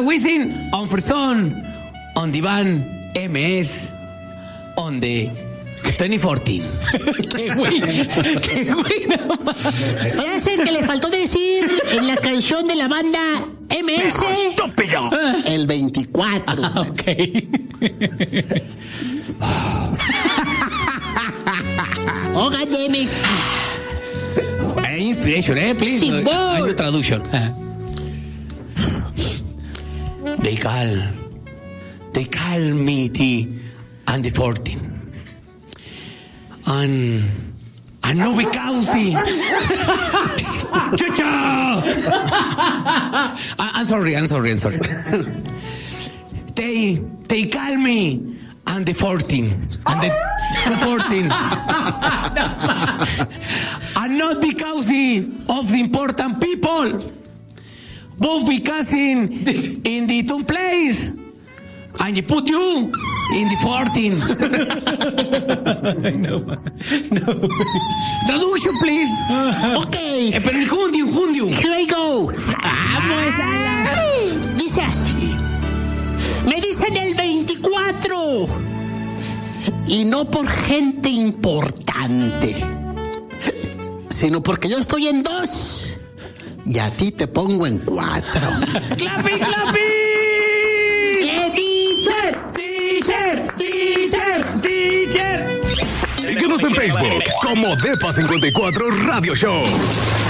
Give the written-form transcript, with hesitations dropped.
Wisin on Fresón, on the van MS, on the 2014. Qué güey, nada más. Frase que le faltó decir en la canción de la banda MS. El 24. Ok. Oh, goddammit. Inspiration, please. Simón. I do traduction. They call me T and the 14. And no because Chucho! I'm sorry. They call me and the 14 and the 214. And not because of the important people, but because in the two place, and you put you in the 14. No. Traduction, please. Ok. Pero el jundio. Here I go. Vamos a la... Dice así. Me dicen el 24. Y no por gente importante, sino porque yo estoy en 2 y a ti te pongo en 4. ¡Clapi! Síguenos en Facebook como Depa54 Radio Show.